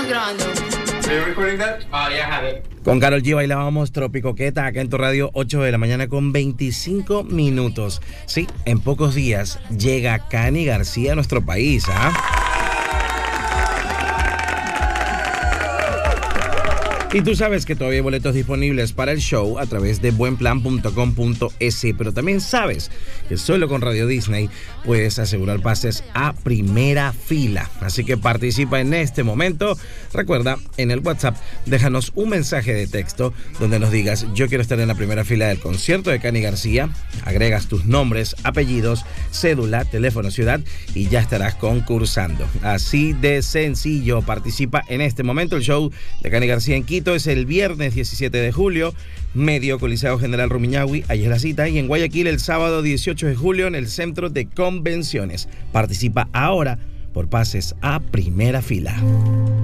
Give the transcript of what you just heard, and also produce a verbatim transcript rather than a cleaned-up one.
grabando. Are you recording that? Oh, yeah, I have it. Con Karol G bailábamos Tropicoqueta acá en tu radio, ocho de la mañana con veinticinco minutos. Sí, en pocos días llega Cani García a nuestro país, ¿ah? Y tú sabes que todavía hay boletos disponibles para el show a través de buenplan punto com punto es, pero también sabes que solo con Radio Disney puedes asegurar pases a primera fila. Así que participa en este momento. Recuerda, en el WhatsApp, déjanos un mensaje de texto donde nos digas: yo quiero estar en la primera fila del concierto de Cani García. Agregas tus nombres, apellidos, cédula, teléfono, ciudad y ya estarás concursando. Así de sencillo. Participa en este momento. El show de Cani García en Quito es el viernes diecisiete de julio, medio Coliseo General Rumiñahui, ahí es la cita, y en Guayaquil el sábado dieciocho de julio en el Centro de Convenciones. Participa ahora por pases a primera fila.